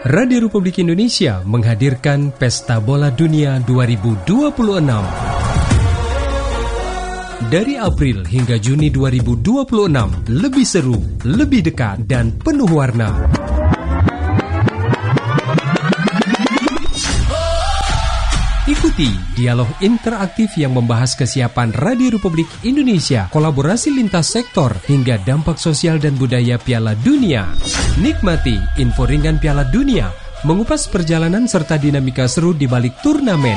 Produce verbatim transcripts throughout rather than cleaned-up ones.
Radio Republik Indonesia menghadirkan Pesta Bola Dunia dua ribu dua puluh enam. Dari April hingga Juni dua ribu dua puluh enam, lebih seru, lebih dekat, dan penuh warna. Ikuti dialog interaktif yang membahas kesiapan Radio Republik Indonesia, kolaborasi lintas sektor, hingga dampak sosial dan budaya Piala Dunia. Nikmati info ringan Piala Dunia, mengupas perjalanan serta dinamika seru di balik turnamen.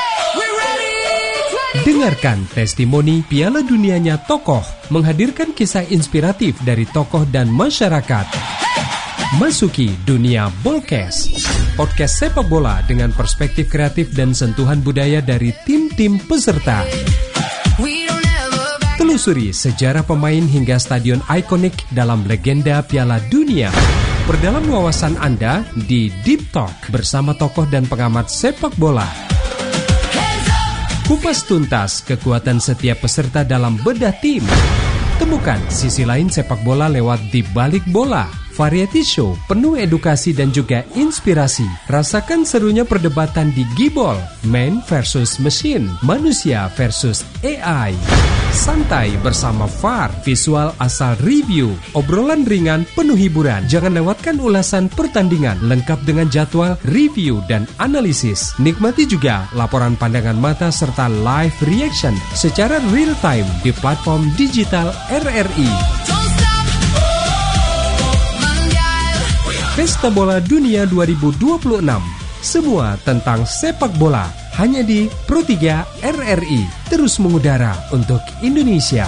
Dengarkan testimoni Piala Dunianya tokoh, menghadirkan kisah inspiratif dari tokoh dan masyarakat. Masuki dunia Bolkes, podcast sepak bola dengan perspektif kreatif dan sentuhan budaya dari tim-tim peserta. Telusuri sejarah pemain hingga stadion ikonik dalam legenda Piala Dunia. Perdalam wawasan Anda di Deep Talk bersama tokoh dan pengamat sepak bola. Kupas tuntas kekuatan setiap peserta dalam bedah tim. Temukan sisi lain sepak bola lewat Di Balik Bola. Variety show penuh edukasi dan juga inspirasi. Rasakan serunya perdebatan di Gibol, man versus machine, manusia versus A I. Santai bersama V A R, visual asal review, obrolan ringan penuh hiburan. Jangan lewatkan ulasan pertandingan lengkap dengan jadwal, review, dan analisis. Nikmati juga laporan pandangan mata serta live reaction secara real time di platform digital R R I. Pesta Bola Dunia dua ribu dua puluh enam. Semua tentang sepak bola hanya di Pro tiga R R I. Terus mengudara untuk Indonesia.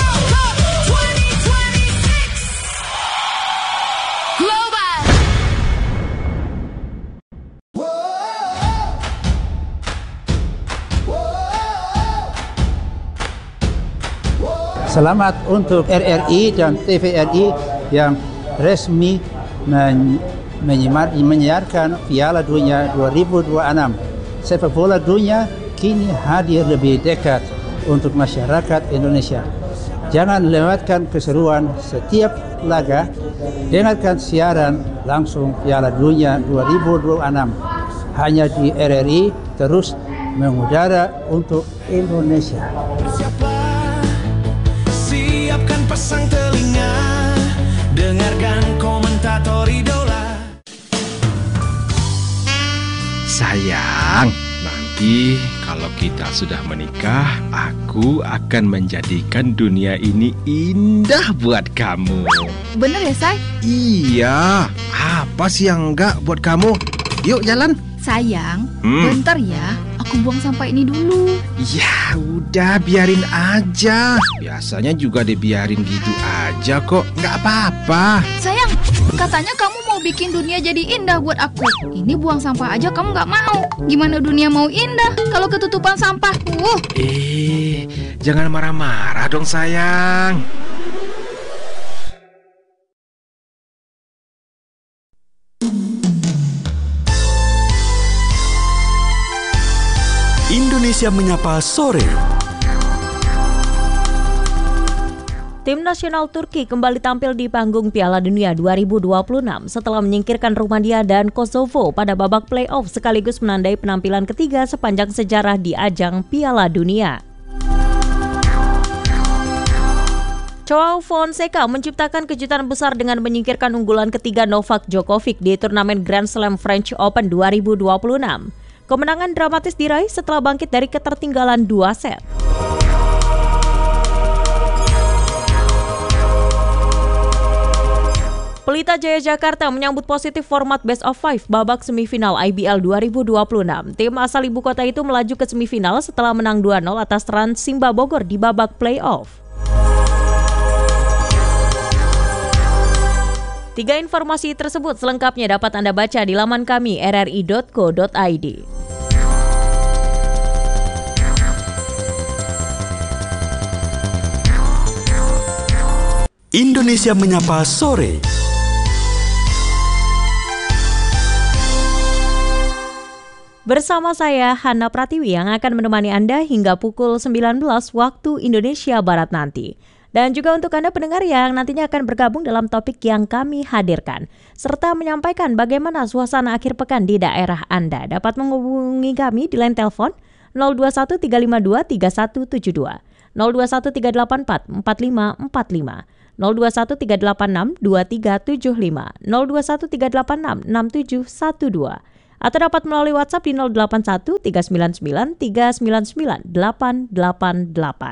Selamat untuk R R I dan T V R I yang resmi Men, menyimar, menyiarkan Piala Dunia dua ribu dua puluh enam. Sepak bola dunia kini hadir lebih dekat untuk masyarakat Indonesia. Jangan lewatkan keseruan setiap laga. Dengarkan siaran langsung Piala Dunia dua ribu dua puluh enam hanya di R R I, terus mengudara untuk Indonesia. Siapkan pasang telinga, dengarkan komentator idola. Sayang, nanti kalau kita sudah menikah, aku akan menjadikan dunia ini indah buat kamu. Bener ya, Say? Iya, apa sih yang enggak buat kamu? Yuk jalan. Sayang, hmm. bentar ya, aku buang sampah ini dulu. Ya udah, biarin aja. Biasanya juga dibiarin gitu aja kok, nggak apa-apa. Sayang, katanya kamu mau bikin dunia jadi indah buat aku. Ini buang sampah aja kamu nggak mau. Gimana dunia mau indah kalau ketutupan sampah? Uh. Eh, jangan marah-marah dong sayang. Indonesia Menyapa Sore. Tim nasional Turki kembali tampil di panggung Piala Dunia dua ribu dua puluh enam setelah menyingkirkan Rumania dan Kosovo pada babak play-off sekaligus menandai penampilan ketiga sepanjang sejarah di ajang Piala Dunia. Joao Fonseca menciptakan kejutan besar dengan menyingkirkan unggulan ketiga Novak Djokovic di turnamen Grand Slam French Open dua ribu dua puluh enam. Kemenangan dramatis diraih setelah bangkit dari ketertinggalan dua set. Pelita Jaya Jakarta menyambut positif format Best of Five babak semifinal I B L dua ribu dua puluh enam. Tim asal ibu kota itu melaju ke semifinal setelah menang dua nol atas Trans Simba Bogor di babak play-off. Tiga informasi tersebut selengkapnya dapat Anda baca di laman kami r r i dot co dot i d. Indonesia Menyapa Sore. Bersama saya Hana Pratiwi yang akan menemani Anda hingga pukul sembilan belas waktu Indonesia Barat nanti. Dan juga untuk Anda pendengar yang nantinya akan bergabung dalam topik yang kami hadirkan, serta menyampaikan bagaimana suasana akhir pekan di daerah Anda, dapat menghubungi kami di line telepon nol dua satu tiga lima dua tiga satu tujuh dua, nol dua satu tiga delapan empat empat lima empat lima, nol dua satu tiga delapan enam dua tiga tujuh lima, nol dua satu tiga delapan enam enam tujuh satu dua, atau dapat melalui WhatsApp di nol delapan satu tiga sembilan sembilan tiga sembilan sembilan delapan delapan delapan.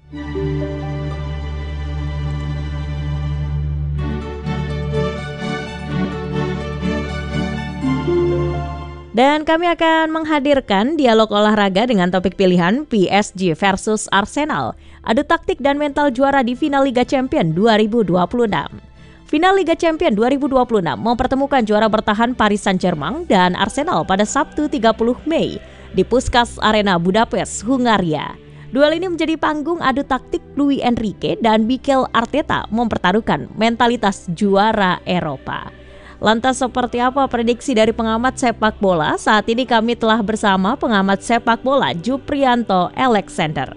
Dan kami akan menghadirkan dialog olahraga dengan topik pilihan P S G versus Arsenal. Adu taktik dan mental juara di final Liga Champions dua ribu dua puluh enam. Final Liga Champions dua ribu dua puluh enam mempertemukan juara bertahan Paris Saint-Germain dan Arsenal pada Sabtu tiga puluh Mei di Puskás Arena Budapest, Hungaria. Duel ini menjadi panggung adu taktik Luis Enrique dan Mikel Arteta mempertaruhkan mentalitas juara Eropa. Lantas seperti apa prediksi dari pengamat sepak bola? Saat ini kami telah bersama pengamat sepak bola Juprianto Alexander.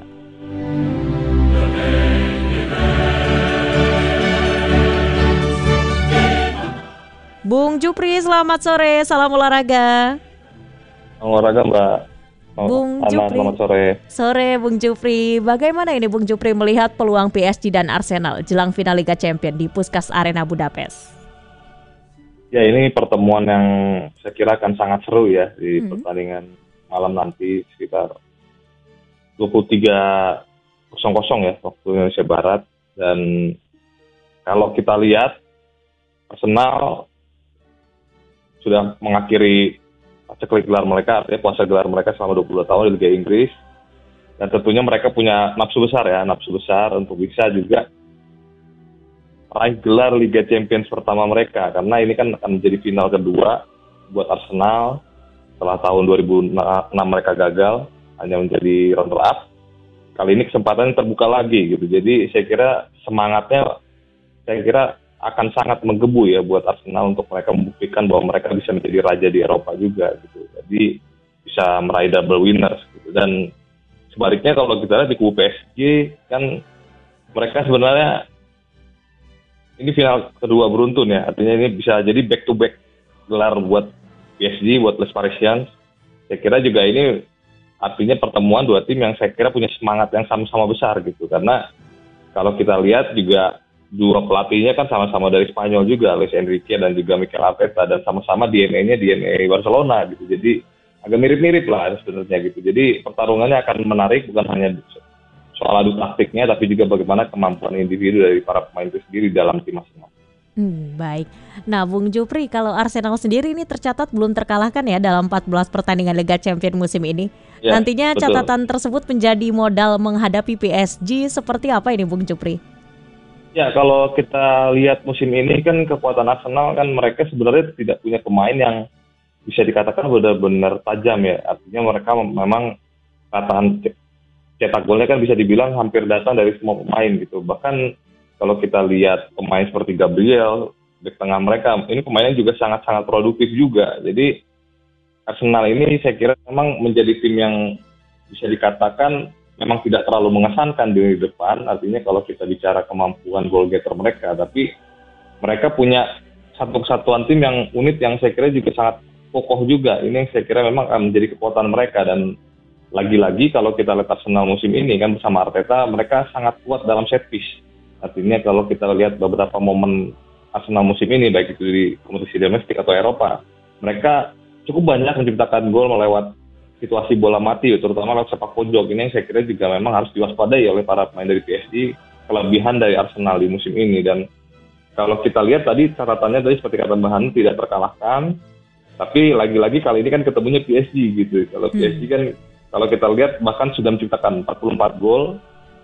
Bung Jupri, selamat sore, salam olahraga. Salam olahraga Mbak. Bung Ana, Jupri. Selamat sore. Sore Bung Jupri. Bagaimana ini Bung Jupri melihat peluang P S G dan Arsenal jelang final Liga Champions di Puskás Arena Budapest? Ya, ini pertemuan yang saya kira akan sangat seru ya di Hmm. pertandingan malam nanti sekitar dua puluh tiga nol nol ya waktu Indonesia Barat. Dan kalau kita lihat Arsenal sudah mengakhiri paceklik gelar mereka, artinya puasa gelar mereka selama dua puluh dua tahun di Liga Inggris. Dan tentunya mereka punya nafsu besar ya, nafsu besar untuk bisa juga meraih gelar Liga Champions pertama mereka, karena ini kan akan menjadi final kedua buat Arsenal setelah tahun dua ribu enam mereka gagal hanya menjadi runner up. Kali ini kesempatan terbuka lagi gitu. Jadi saya kira semangatnya saya kira akan sangat menggebu ya buat Arsenal untuk mereka membuktikan bahwa mereka bisa menjadi raja di Eropa juga gitu. Jadi bisa meraih double winners gitu. Dan sebaliknya kalau kita lihat di kubu P S G kan mereka sebenarnya ini final kedua beruntun ya, artinya ini bisa jadi back to back gelar buat P S G, buat Les Parisiens. Saya kira juga ini artinya pertemuan dua tim yang saya kira punya semangat yang sama-sama besar gitu, karena kalau kita lihat juga dua pelatihnya kan sama-sama dari Spanyol juga, Luis Enrique dan juga Mikel Arteta, dan sama-sama D N A-nya D N A Barcelona gitu, jadi agak mirip-mirip lah sebenarnya gitu. Jadi pertarungannya akan menarik, bukan hanya soal adu taktiknya, tapi juga bagaimana kemampuan individu dari para pemain itu sendiri dalam tim masing-masing. Hmm, baik. Nah, Bung Jupri, kalau Arsenal sendiri ini tercatat belum terkalahkan ya dalam empat belas pertandingan Liga Champions musim ini. Ya, Nantinya betul. catatan tersebut menjadi modal menghadapi P S G seperti apa ini Bung Jupri? Ya, kalau kita lihat musim ini kan kekuatan Arsenal kan mereka sebenarnya tidak punya pemain yang bisa dikatakan benar-benar tajam ya. Artinya mereka memang katakan cetak golnya kan bisa dibilang hampir datang dari semua pemain gitu. Bahkan kalau kita lihat pemain seperti Gabriel, bek tengah mereka, ini pemainnya juga sangat-sangat produktif juga. Jadi Arsenal ini saya kira memang menjadi tim yang bisa dikatakan memang tidak terlalu mengesankan di depan. Artinya kalau kita bicara kemampuan goal getter mereka, tapi mereka punya satu kesatuan tim yang unik yang saya kira juga sangat kokoh juga. Ini yang saya kira memang akan menjadi kekuatan mereka. Dan lagi-lagi kalau kita lihat Arsenal musim ini kan bersama Arteta, mereka sangat kuat dalam set piece. Artinya kalau kita lihat beberapa momen Arsenal musim ini, baik itu di kompetisi domestik atau Eropa, mereka cukup banyak menciptakan gol melewat situasi bola mati, terutama lewat sepak pojok. Ini yang saya kira juga memang harus diwaspadai oleh para pemain dari P S G, kelebihan dari Arsenal di musim ini. Dan kalau kita lihat tadi catatannya tadi seperti kata Mbak Hanu, tidak terkalahkan, tapi lagi-lagi kali ini kan ketemunya P S G gitu. Kalau hmm. P S G kan kalau kita lihat bahkan sudah menciptakan empat puluh empat gol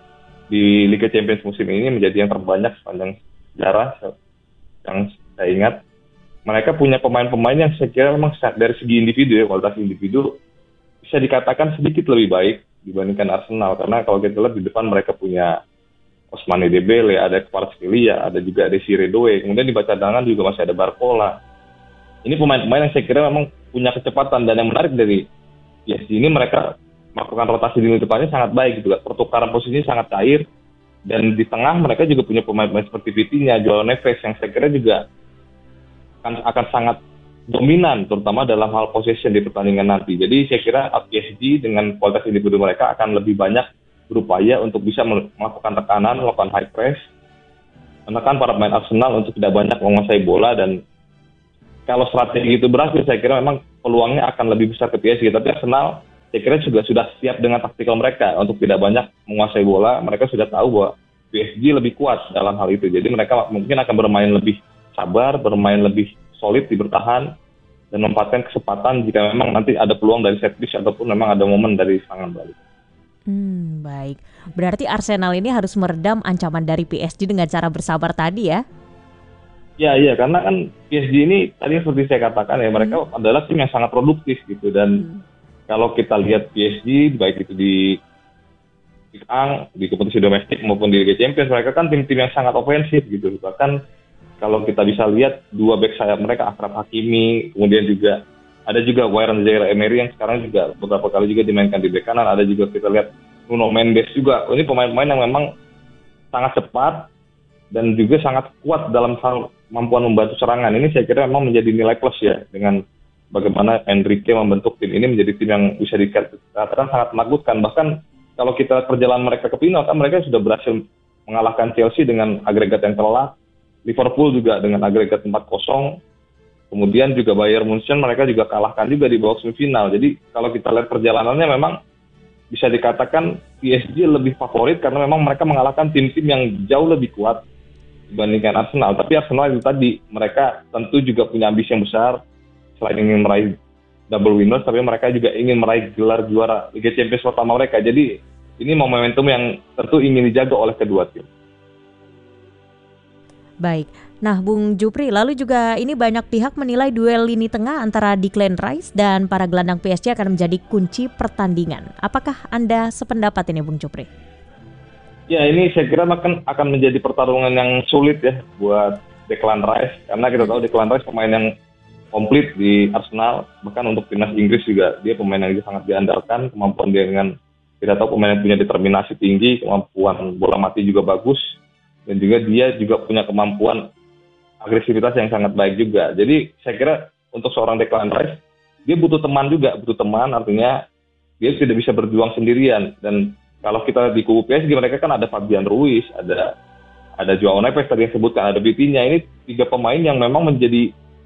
di Liga Champions musim ini, menjadi yang terbanyak sepanjang sejarah yang saya ingat. Mereka punya pemain-pemain yang saya kira memang dari segi individu ya, kualitas individu bisa dikatakan sedikit lebih baik dibandingkan Arsenal. Karena kalau kita lihat di depan mereka punya Ousmane Dembele, ada Kvaratskhelia, ada juga Desiree Doué, kemudian di cadangan juga masih ada Barcola. Ini pemain-pemain yang saya kira memang punya kecepatan, dan yang menarik dari P S G ini mereka melakukan rotasi di lini depannya sangat baik gitu. Pertukaran posisinya sangat cair, Dan di tengah mereka juga punya pemain-pemain seperti Vitinha, Joao Neves yang saya kira juga akan, akan sangat dominan, terutama dalam hal possession di pertandingan nanti. Jadi saya kira P S G dengan kualitas individu mereka akan lebih banyak berupaya untuk bisa melakukan tekanan, melakukan high press, menekan para pemain Arsenal untuk tidak banyak menguasai bola. Dan kalau strategi itu berhasil, saya kira memang peluangnya akan lebih besar ke P S G. Tapi Arsenal saya kira juga sudah siap dengan taktikal mereka untuk tidak banyak menguasai bola. Mereka sudah tahu bahwa P S G lebih kuat dalam hal itu. Jadi mereka mungkin akan bermain lebih sabar, bermain lebih solid di bertahan, dan memanfaatkan kesempatan jika memang nanti ada peluang dari set piece ataupun memang ada momen dari serangan balik. Hmm, baik. Berarti Arsenal ini harus meredam ancaman dari P S G dengan cara bersabar tadi ya? Ya, iya, karena kan P S G ini tadi seperti saya katakan ya, mereka hmm. adalah tim yang sangat produktif gitu. Dan hmm. kalau kita lihat P S G, baik itu di Ligue satu, di kompetisi domestik maupun di Liga Champions, mereka kan tim-tim yang sangat ofensif gitu. Bahkan kalau kita bisa lihat dua back sayap mereka, Achraf Hakimi, kemudian juga ada juga Warren Zaïre-Emery yang sekarang juga beberapa kali juga dimainkan di bek kanan. Ada juga kita lihat Nuno Mendes juga. Ini pemain-pemain yang memang sangat cepat dan juga sangat kuat dalam hal kemampuan membantu serangan. Ini saya kira memang menjadi nilai plus ya, dengan bagaimana Enrique membentuk tim ini menjadi tim yang bisa dikatakan sangat menakutkan. Bahkan kalau kita perjalanan mereka ke final, kan mereka sudah berhasil mengalahkan Chelsea dengan agregat yang telak, Liverpool juga dengan agregat empat kosong, kemudian juga Bayern Munchen mereka juga kalahkan juga di babak semifinal. Jadi kalau kita lihat perjalanannya memang bisa dikatakan P S G lebih favorit karena memang mereka mengalahkan tim-tim yang jauh lebih kuat dibandingkan Arsenal. Tapi Arsenal itu tadi, mereka tentu juga punya ambisi yang besar, selain ingin meraih double winners, tapi mereka juga ingin meraih gelar juara Liga Champions pertama mereka. Jadi ini momentum yang tentu ingin dijaga oleh kedua tim. Baik, nah Bung Jupri, lalu juga ini banyak pihak menilai duel lini tengah antara Declan Rice dan para gelandang P S G akan menjadi kunci pertandingan. Apakah Anda sependapat ini Bung Jupri? Ya, ini saya kira akan, akan menjadi pertarungan yang sulit ya buat Declan Rice. Karena kita tahu Declan Rice pemain yang komplit di Arsenal, bahkan untuk timnas Inggris juga dia pemain yang sangat diandalkan. Kemampuan dia dengan, kita tahu pemain yang punya determinasi tinggi, kemampuan bola mati juga bagus. Dan juga dia juga punya kemampuan agresivitas yang sangat baik juga. Jadi saya kira untuk seorang Declan Rice, dia butuh teman juga, butuh teman, artinya dia tidak bisa berjuang sendirian. Dan kalau kita di kubu P S G, mereka kan ada Fabian Ruiz, ada ada Joao Neves tadi yang sebutkan, ada Vitinha. Ini tiga pemain yang memang menjadi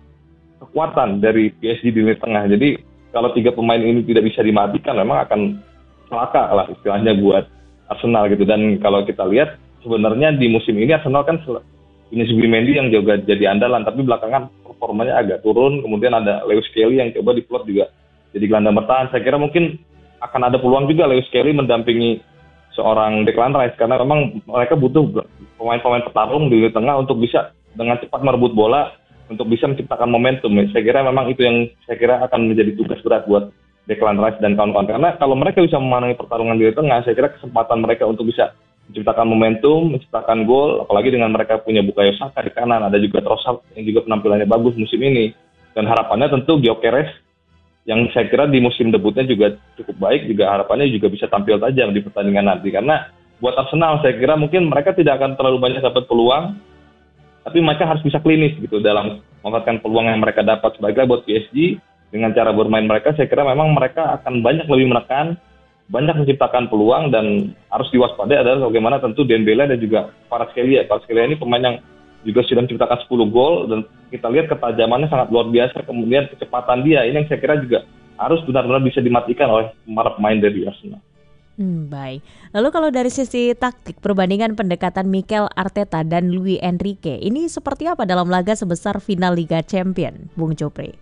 kekuatan dari P S G di lini tengah. Jadi kalau tiga pemain ini tidak bisa dimatikan, memang akan celaka lah istilahnya buat Arsenal gitu. Dan kalau kita lihat sebenarnya di musim ini Arsenal kan punya Zubimendi yang juga jadi andalan, tapi belakangan performanya agak turun. Kemudian ada Lewis Kelly yang coba diplot juga jadi gelandang bertahan. Saya kira mungkin akan ada peluang juga Lewis Kelly mendampingi seorang Declan Rice, karena memang mereka butuh pemain-pemain petarung di tengah untuk bisa dengan cepat merebut bola, untuk bisa menciptakan momentum. Saya kira memang itu yang saya kira akan menjadi tugas berat buat Declan Rice dan kawan-kawan. Karena kalau mereka bisa memenangi pertarungan di tengah, saya kira kesempatan mereka untuk bisa menciptakan momentum, menciptakan gol, apalagi dengan mereka punya Bukayo Saka di kanan, ada juga Trossard yang juga penampilannya bagus musim ini. Dan harapannya tentu Gyökeres yang saya kira di musim debutnya juga cukup baik, juga harapannya juga bisa tampil tajam di pertandingan nanti. Karena buat Arsenal saya kira mungkin mereka tidak akan terlalu banyak dapat peluang, tapi mereka harus bisa klinis gitu dalam memanfaatkan peluang yang mereka dapat. Sebaiknya buat P S G, dengan cara bermain mereka saya kira memang mereka akan banyak lebih menekan, banyak menciptakan peluang, dan harus diwaspadai adalah bagaimana tentu Dembele dan juga Kvaratskhelia. Kvaratskhelia ini pemain yang juga sudah menciptakan sepuluh gol, dan kita lihat ketajamannya sangat luar biasa, kemudian kecepatan dia ini yang saya kira juga harus benar-benar bisa dimatikan oleh para pemain dari Arsenal. Hmm, baik. Lalu kalau dari sisi taktik, perbandingan pendekatan Mikel Arteta dan Luis Enrique ini seperti apa dalam laga sebesar final Liga Champions, Bung Jupri?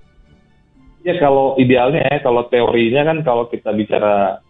Ya kalau idealnya ya, kalau teorinya kan kalau kita bicara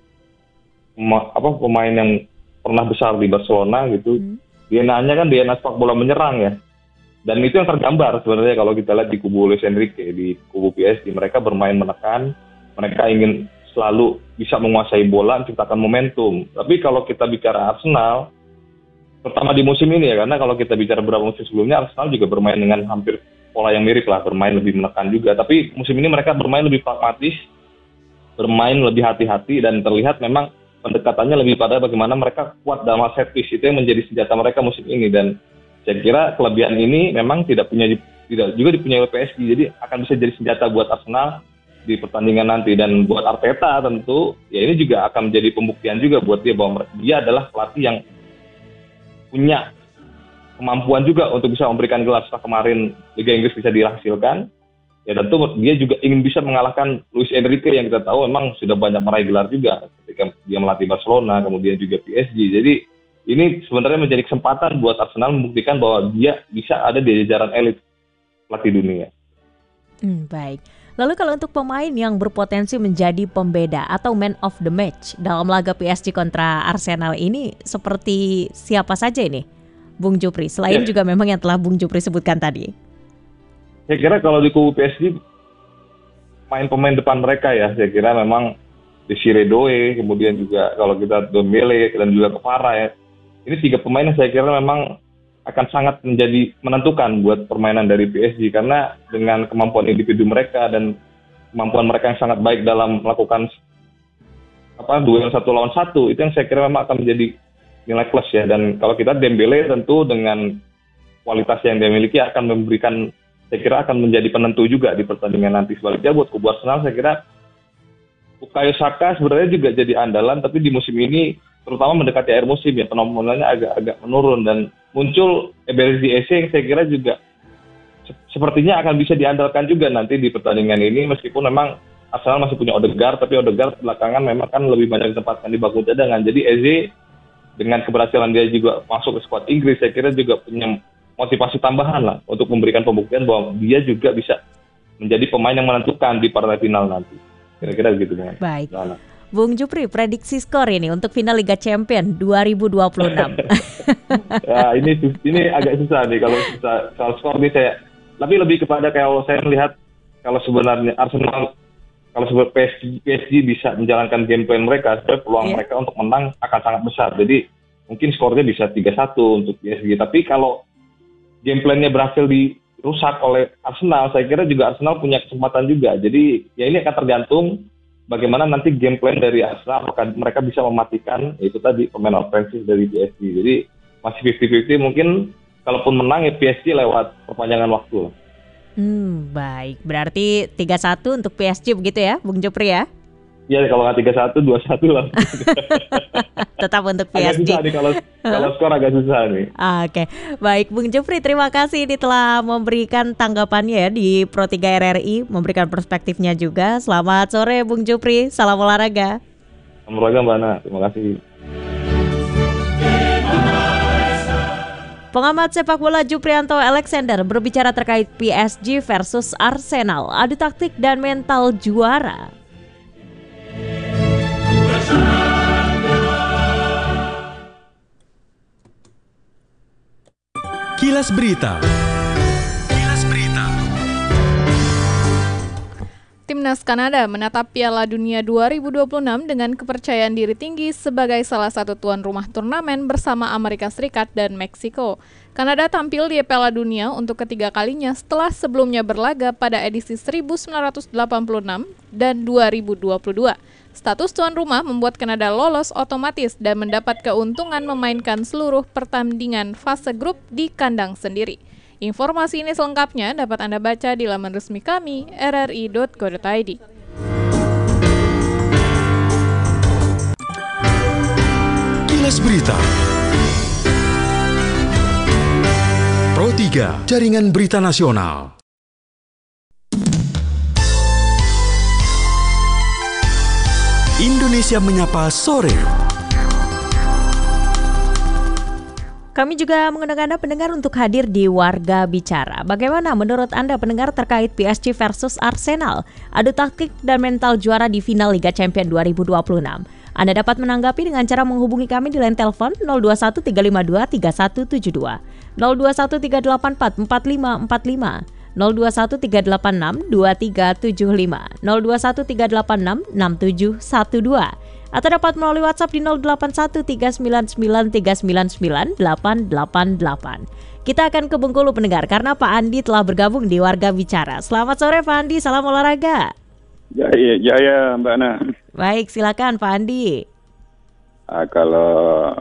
apa pemain yang pernah besar di Barcelona gitu, hmm. D N A-nya kan D N A sepak bola menyerang ya. Dan itu yang tergambar sebenarnya kalau kita lihat di kubu Luis Enrique, di kubu P S G, mereka bermain menekan, mereka ingin selalu bisa menguasai bola, menciptakan momentum. Tapi kalau kita bicara Arsenal, pertama di musim ini ya, karena kalau kita bicara beberapa musim sebelumnya, Arsenal juga bermain dengan hampir pola yang mirip lah, bermain lebih menekan juga. Tapi musim ini mereka bermain lebih pragmatis, bermain lebih hati-hati, dan terlihat memang pendekatannya lebih pada bagaimana mereka kuat dalam hal set piece, itu yang menjadi senjata mereka musim ini. Dan saya kira kelebihan ini memang tidak punya tidak juga dipunyai oleh P S G, jadi akan bisa jadi senjata buat Arsenal di pertandingan nanti. Dan buat Arteta tentu ya ini juga akan menjadi pembuktian juga buat dia bahwa dia adalah pelatih yang punya kemampuan juga untuk bisa memberikan gelar. Setelah kemarin Liga Inggris bisa dihasilkan, ya tentu dia juga ingin bisa mengalahkan Luis Enrique yang kita tahu memang sudah banyak meraih gelar juga ketika dia melatih Barcelona, kemudian juga P S G. Jadi ini sebenarnya menjadi kesempatan buat Arsenal membuktikan bahwa dia bisa ada di jajaran elit pelatih dunia. Hmm, baik. Lalu kalau untuk pemain yang berpotensi menjadi pembeda atau man of the match dalam laga P S G kontra Arsenal ini seperti siapa saja ini, Bung Jupri? Selain ya, juga memang yang telah Bung Jupri sebutkan tadi. Saya kira kalau di kubu P S G, main-pemain depan mereka ya, saya kira memang Desiree Doué, kemudian juga kalau kita Dembele dan juga Kvara ya. Ini tiga pemain yang saya kira memang akan sangat menjadi menentukan buat permainan dari P S G, karena dengan kemampuan individu mereka dan kemampuan mereka yang sangat baik dalam melakukan apa duel satu lawan satu, itu yang saya kira memang akan menjadi nilai plus ya. Dan kalau kita Dembele tentu dengan kualitas yang dia miliki akan memberikan, saya kira akan menjadi penentu juga di pertandingan nanti. Sebaliknya buat kubu Arsenal saya kira Bukayo Saka sebenarnya juga jadi andalan, tapi di musim ini terutama mendekati akhir musim ya penampilannya agak-agak menurun, dan muncul Eberechi Eze yang saya kira juga se- sepertinya akan bisa diandalkan juga nanti di pertandingan ini, meskipun memang Arsenal masih punya Odegaard, tapi Odegaard belakangan memang kan lebih banyak ditempatkan di bangku cadangan. Jadi Eze dengan keberhasilan dia juga masuk ke skuad Inggris, saya kira juga punya motivasi tambahan lah untuk memberikan pembuktian bahwa dia juga bisa menjadi pemain yang menentukan di partai final nanti. Kira-kira begitu. Baik. Nah, Bung Jupri, prediksi skor ini untuk final Liga Champions dua ribu dua puluh enam. Ya, ini ini agak susah nih kalau susah, kalau skor ini saya, tapi lebih kepada kalau saya melihat kalau sebenarnya Arsenal, kalau sebenarnya P S G, P S G bisa menjalankan game plan mereka, sebenarnya peluang yeah. mereka untuk menang akan sangat besar. Jadi mungkin skornya bisa tiga satu untuk P S G. Tapi kalau game plan-nya berhasil dirusak oleh Arsenal, saya kira juga Arsenal punya kesempatan juga. Jadi ya ini akan tergantung bagaimana nanti game plan dari Arsenal, apakah mereka bisa mematikan itu tadi pemain ofensif dari P S G. Jadi masih lima puluh lima puluh, mungkin kalaupun menang ya P S G lewat perpanjangan waktu. Hmm, baik. Berarti tiga satu untuk P S G begitu ya, Bung Jupri ya? Iya, kalau nggak tiga satu, dua satu lah. Tetap untuk P S G. Agak susah nih kalau, kalau skor agak susah nih. Oke, baik Bung Jupri, terima kasih ini telah memberikan tanggapannya ya di Pro tiga R R I, memberikan perspektifnya juga. Selamat sore Bung Jupri, salam olahraga. Salam olahraga Mbak Ana, terima kasih. Pengamat sepak bola Juprianto Alexander berbicara terkait P S G versus Arsenal, adu taktik dan mental juara. Kilas Berita. Kilas Berita. Timnas Kanada menatap Piala Dunia dua ribu dua puluh enam dengan kepercayaan diri tinggi sebagai salah satu tuan rumah turnamen bersama Amerika Serikat dan Meksiko. Kanada tampil di Piala Dunia untuk ketiga kalinya setelah sebelumnya berlaga pada edisi seribu sembilan ratus delapan puluh enam dan dua ribu dua puluh dua. Status tuan rumah membuat Kanada lolos otomatis dan mendapat keuntungan memainkan seluruh pertandingan fase grup di kandang sendiri. Informasi ini selengkapnya dapat Anda baca di laman resmi kami r r i dot co dot i d. Kilas Berita. Pro tiga, Jaringan Berita Nasional. Indonesia Menyapa Sore. Kami juga mengundang Anda pendengar untuk hadir di Warga Bicara. Bagaimana menurut Anda pendengar terkait P S G versus Arsenal, adu taktik dan mental juara di final Liga Champions dua ribu dua puluh enam? Anda dapat menanggapi dengan cara menghubungi kami di line telepon nol dua satu tiga lima dua tiga satu tujuh dua, nol dua satu tiga delapan empat empat lima empat lima, nol dua satu tiga delapan enam dua tiga tujuh lima, nol dua satu tiga delapan enam enam tujuh satu dua, atau dapat melalui WhatsApp di nol delapan satu tiga sembilan sembilan tiga sembilan sembilan delapan delapan delapan. Kita akan ke Bengkulu pendengar karena Pak Andi telah bergabung di Warga Bicara. Selamat sore Pak Andi, salam olahraga. Jaya, jaya Mbak Ana. Baik, silakan Pak Andi. Uh, kalau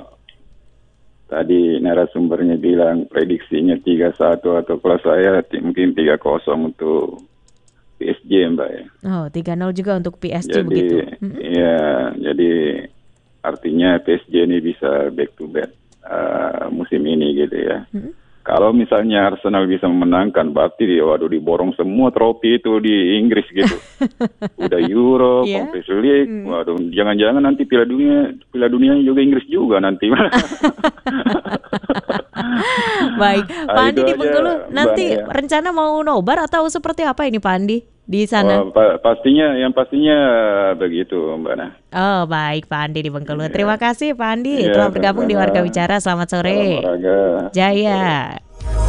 tadi narasumbernya bilang prediksinya tiga satu atau kalau saya t- mungkin tiga kosong untuk P S G Mbak ya. Oh, tiga nol juga untuk P S G jadi, begitu. Iya, jadi artinya P S G ini bisa back to back uh, musim ini gitu ya. Mm-hmm. Kalau misalnya Arsenal bisa memenangkan, berarti dia waduh diborong semua trofi itu di Inggris gitu. Udah Euro, yeah. Conference League, mm. waduh jangan-jangan nanti Piala Dunia, Piala Dunia juga Inggris juga nanti. Baik, Pak Andi di Bengkulu nanti ya. Rencana mau nobar atau seperti apa ini Pak Andi di sana? Oh, pa- pastinya, yang pastinya begitu Mbak Nah. Oh baik Pak Andi di Bengkulu. Yeah. Terima kasih Pak Andi yeah, telah bergabung sama. Di Warga Bicara. Selamat sore. Selamat Jaya.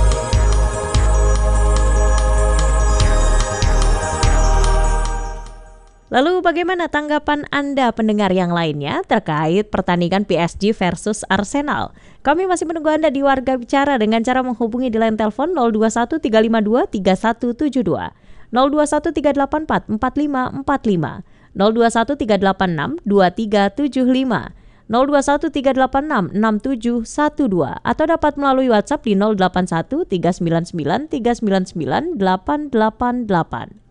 Lalu bagaimana tanggapan Anda pendengar yang lainnya terkait pertandingan P S G versus Arsenal? Kami masih menunggu Anda di Warga Bicara dengan cara menghubungi di line telepon nol dua satu tiga lima dua tiga satu tujuh dua, nol dua satu tiga delapan empat empat lima empat lima, nol dua satu tiga delapan enam dua tiga tujuh lima, nol dua satu tiga delapan enam enam tujuh satu dua atau dapat melalui WhatsApp di nol delapan satu tiga sembilan sembilan tiga sembilan sembilan delapan delapan delapan.